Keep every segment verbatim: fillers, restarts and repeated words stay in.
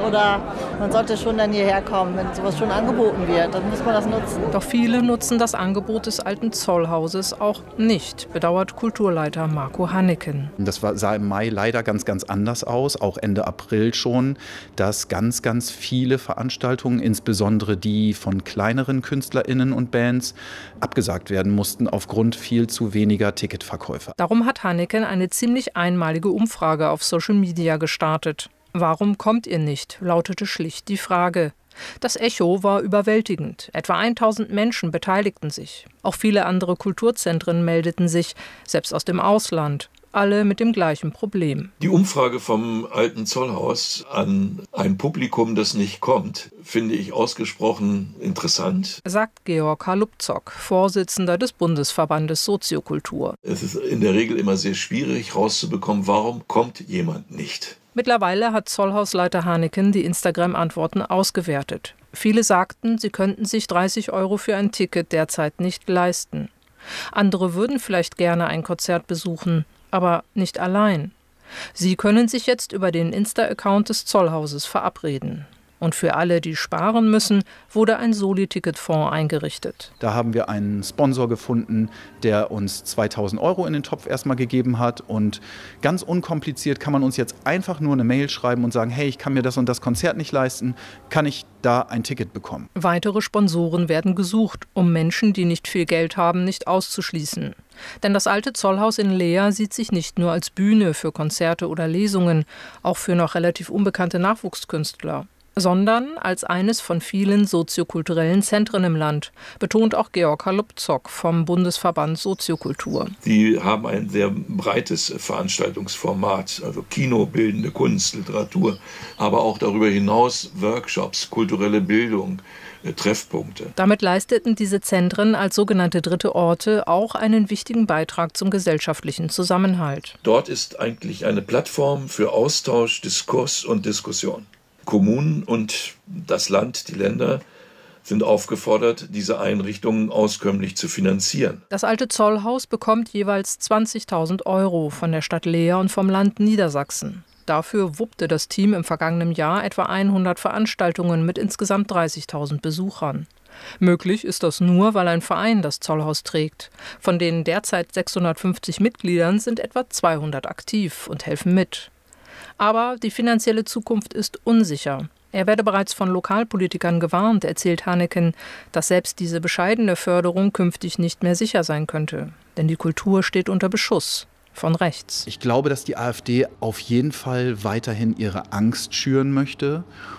oder man sollte schon dann hierher kommen, wenn sowas schon angeboten wird. Dann muss man das nutzen. Doch viele nutzen das Angebot des alten Zollhauses auch nicht, bedauert Kulturleiter Marco Hanneken. Das war, sah im Mai leider ganz, ganz anders aus, auch Ende April schon, dass ganz, ganz viele Veranstaltungen, insbesondere die von kleineren KünstlerInnen und Bands, abgesagt werden mussten aufgrund viel zu weniger Ticketverkäufer. Darum hat Hanneken eine ziemlich einmalige Umfrage auf Social Media gestartet. Warum kommt ihr nicht, lautete schlicht die Frage. Das Echo war überwältigend. Etwa tausend Menschen beteiligten sich. Auch viele andere Kulturzentren meldeten sich, selbst aus dem Ausland. Alle mit dem gleichen Problem. Die Umfrage vom alten Zollhaus an ein Publikum, das nicht kommt, finde ich ausgesprochen interessant, sagt Georg Halupzok, Vorsitzender des Bundesverbandes Soziokultur. Es ist in der Regel immer sehr schwierig rauszubekommen, warum kommt jemand nicht. Mittlerweile hat Zollhausleiter Hanneken die Instagram-Antworten ausgewertet. Viele sagten, sie könnten sich dreißig Euro für ein Ticket derzeit nicht leisten. Andere würden vielleicht gerne ein Konzert besuchen, aber nicht allein. Sie können sich jetzt über den Insta-Account des Zollhauses verabreden. Und für alle, die sparen müssen, wurde ein Soli-Ticket-Fonds eingerichtet. Da haben wir einen Sponsor gefunden, der uns zweitausend Euro in den Topf erstmal gegeben hat. Und ganz unkompliziert kann man uns jetzt einfach nur eine Mail schreiben und sagen, hey, ich kann mir das und das Konzert nicht leisten, kann ich da ein Ticket bekommen? Weitere Sponsoren werden gesucht, um Menschen, die nicht viel Geld haben, nicht auszuschließen. Denn das alte Zollhaus in Leer sieht sich nicht nur als Bühne für Konzerte oder Lesungen, auch für noch relativ unbekannte Nachwuchskünstler, sondern als eines von vielen soziokulturellen Zentren im Land, betont auch Georg Halupzok vom Bundesverband Soziokultur. Die haben ein sehr breites Veranstaltungsformat, also Kino, bildende Kunst, Literatur, aber auch darüber hinaus Workshops, kulturelle Bildung, Treffpunkte. Damit leisteten diese Zentren als sogenannte dritte Orte auch einen wichtigen Beitrag zum gesellschaftlichen Zusammenhalt. Dort ist eigentlich eine Plattform für Austausch, Diskurs und Diskussion. Kommunen und das Land, die Länder, sind aufgefordert, diese Einrichtungen auskömmlich zu finanzieren. Das alte Zollhaus bekommt jeweils zwanzigtausend Euro von der Stadt Leer und vom Land Niedersachsen. Dafür wuppte das Team im vergangenen Jahr etwa hundert Veranstaltungen mit insgesamt dreißigtausend Besuchern. Möglich ist das nur, weil ein Verein das Zollhaus trägt. Von den derzeit sechshundertfünfzig Mitgliedern sind etwa zweihundert aktiv und helfen mit. Aber die finanzielle Zukunft ist unsicher. Er werde bereits von Lokalpolitikern gewarnt, erzählt Hanneken, dass selbst diese bescheidene Förderung künftig nicht mehr sicher sein könnte. Denn die Kultur steht unter Beschuss von rechts. Ich glaube, dass die AfD auf jeden Fall weiterhin ihre Angst schüren möchte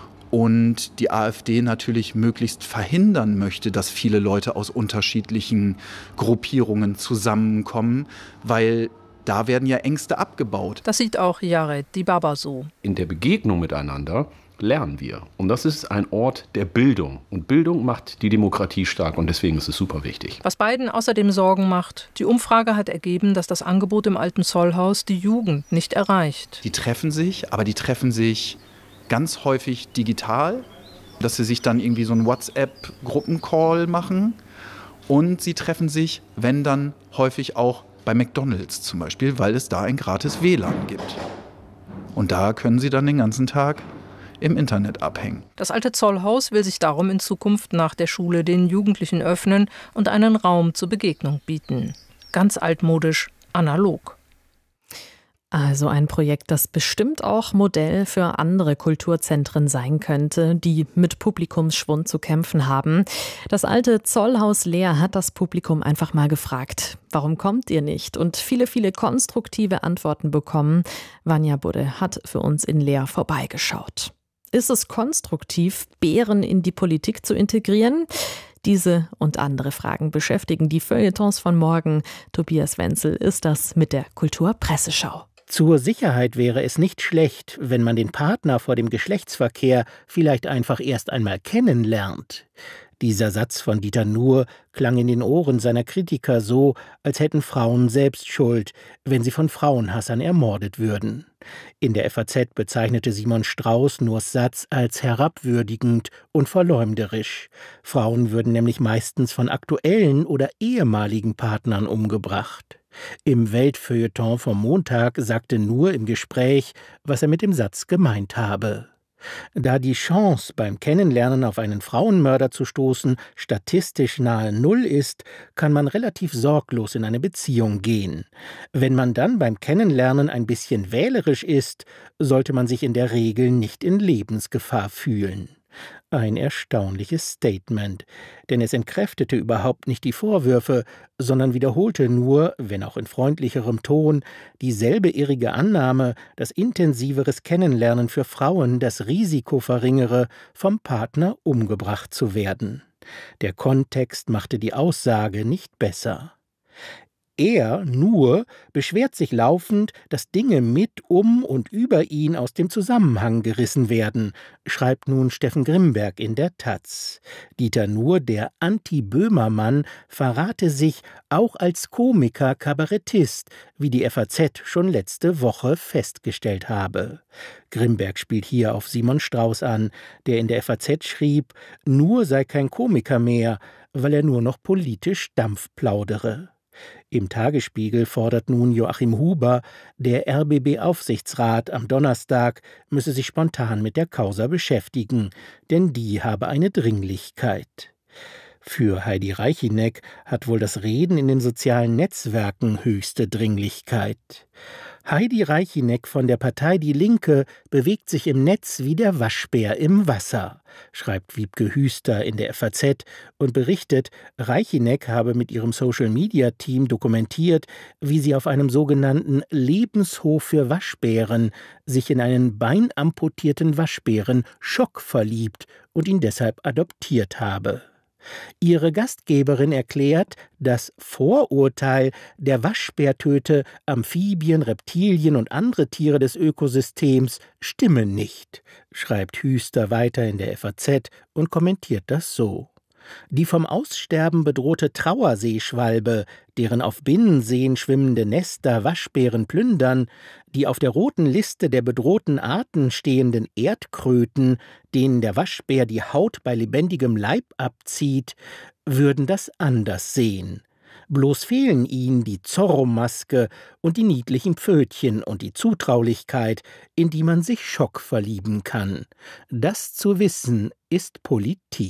und die AfD natürlich möglichst verhindern möchte, dass viele Leute aus unterschiedlichen Gruppierungen zusammenkommen, weil da werden ja Ängste abgebaut. Das sieht auch Jared Dibaba so. In der Begegnung miteinander lernen wir. Und das ist ein Ort der Bildung. Und Bildung macht die Demokratie stark und deswegen ist es super wichtig. Was beiden außerdem Sorgen macht, die Umfrage hat ergeben, dass das Angebot im alten Zollhaus die Jugend nicht erreicht. Die treffen sich, aber die treffen sich ganz häufig digital, dass sie sich dann irgendwie so einen WhatsApp-Gruppencall machen. Und sie treffen sich, wenn dann, häufig auch bei McDonald's zum Beispiel, weil es da ein gratis W L A N gibt. Und da können sie dann den ganzen Tag im Internet abhängen. Das alte Zollhaus will sich darum in Zukunft nach der Schule den Jugendlichen öffnen und einen Raum zur Begegnung bieten. Ganz altmodisch, analog. Also ein Projekt, das bestimmt auch Modell für andere Kulturzentren sein könnte, die mit Publikumsschwund zu kämpfen haben. Das alte Zollhaus Leer hat das Publikum einfach mal gefragt, warum kommt ihr nicht? Und viele, viele konstruktive Antworten bekommen. Vanja Budde hat für uns in Leer vorbeigeschaut. Ist es konstruktiv, Bären in die Politik zu integrieren? Diese und andere Fragen beschäftigen die Feuilletons von morgen. Tobias Wenzel ist das mit der Kulturpresseschau. Zur Sicherheit wäre es nicht schlecht, wenn man den Partner vor dem Geschlechtsverkehr vielleicht einfach erst einmal kennenlernt. Dieser Satz von Dieter Nuhr klang in den Ohren seiner Kritiker so, als hätten Frauen selbst Schuld, wenn sie von Frauenhassern ermordet würden. In der F A Z bezeichnete Simon Strauß Nuhrs Satz als herabwürdigend und verleumderisch. Frauen würden nämlich meistens von aktuellen oder ehemaligen Partnern umgebracht. Im Weltfeuilleton vom Montag sagte Nuhr im Gespräch, was er mit dem Satz gemeint habe. Da die Chance, beim Kennenlernen auf einen Frauenmörder zu stoßen, statistisch nahe Null ist, kann man relativ sorglos in eine Beziehung gehen. Wenn man dann beim Kennenlernen ein bisschen wählerisch ist, sollte man sich in der Regel nicht in Lebensgefahr fühlen. Ein erstaunliches Statement, denn es entkräftete überhaupt nicht die Vorwürfe, sondern wiederholte nur, wenn auch in freundlicherem Ton, dieselbe irrige Annahme, dass intensiveres Kennenlernen für Frauen das Risiko verringere, vom Partner umgebracht zu werden. Der Kontext machte die Aussage nicht besser. Er, nur, beschwert sich laufend, dass Dinge mit, um und über ihn aus dem Zusammenhang gerissen werden, schreibt nun Steffen Grimberg in der Taz. Dieter Nuhr, der Anti-Böhmermann, verrate sich auch als Komiker, Kabarettist, wie die F A Z schon letzte Woche festgestellt habe. Grimberg spielt hier auf Simon Strauß an, der in der F A Z schrieb, Nuhr sei kein Komiker mehr, weil er nur noch politisch Dampf plaudere. Im Tagesspiegel fordert nun Joachim Huber, der R B B-Aufsichtsrat, am Donnerstag müsse sich spontan mit der Causa beschäftigen, denn die habe eine Dringlichkeit. Für Heidi Reichineck hat wohl das Reden in den sozialen Netzwerken höchste Dringlichkeit. Heidi Reichineck von der Partei Die Linke bewegt sich im Netz wie der Waschbär im Wasser, schreibt Wiebke Hüster in der F A Z und berichtet, Reichineck habe mit ihrem Social-Media-Team dokumentiert, wie sie auf einem sogenannten Lebenshof für Waschbären sich in einen beinamputierten Waschbären Schock verliebt und ihn deshalb adoptiert habe. Ihre Gastgeberin erklärt, das Vorurteil, der Waschbär töte Amphibien, Reptilien und andere Tiere des Ökosystems, stimme nicht, schreibt Hüster weiter in der F A Z und kommentiert das so. Die vom Aussterben bedrohte Trauerseeschwalbe, deren auf Binnenseen schwimmende Nester Waschbären plündern, die auf der roten Liste der bedrohten Arten stehenden Erdkröten, denen der Waschbär die Haut bei lebendigem Leib abzieht, würden das anders sehen. Bloß fehlen ihnen die Zorro-Maske und die niedlichen Pfötchen und die Zutraulichkeit, in die man sich Schock verlieben kann. Das zu wissen, ist Politik.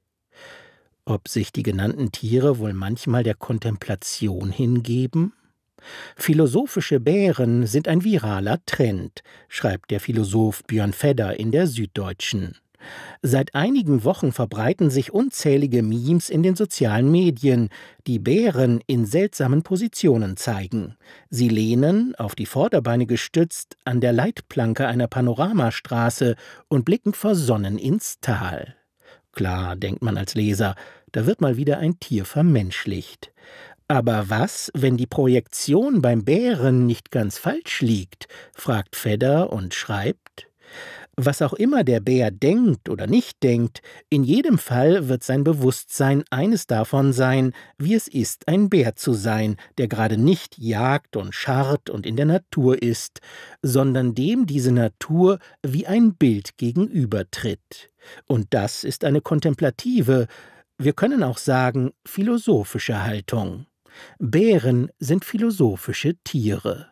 Ob sich die genannten Tiere wohl manchmal der Kontemplation hingeben? Philosophische Bären sind ein viraler Trend, schreibt der Philosoph Björn Fedder in der Süddeutschen. Seit einigen Wochen verbreiten sich unzählige Memes in den sozialen Medien, die Bären in seltsamen Positionen zeigen. Sie lehnen, auf die Vorderbeine gestützt, an der Leitplanke einer Panoramastraße und blicken versonnen ins Tal. Klar, denkt man als Leser, da wird mal wieder ein Tier vermenschlicht. Aber was, wenn die Projektion beim Bären nicht ganz falsch liegt, fragt Fedder und schreibt, was auch immer der Bär denkt oder nicht denkt, in jedem Fall wird sein Bewusstsein eines davon sein, wie es ist, ein Bär zu sein, der gerade nicht jagt und scharrt und in der Natur ist, sondern dem diese Natur wie ein Bild gegenübertritt. Und das ist eine kontemplative, wir können auch sagen, philosophische Haltung. Bären sind philosophische Tiere.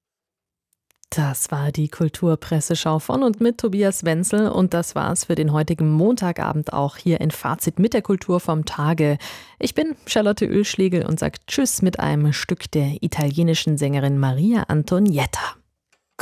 Das war die Kulturpresseschau von und mit Tobias Wenzel und das war's für den heutigen Montagabend auch hier in Fazit mit der Kultur vom Tage. Ich bin Charlotte Oehlschlegel und sage Tschüss mit einem Stück der italienischen Sängerin Maria Antonietta.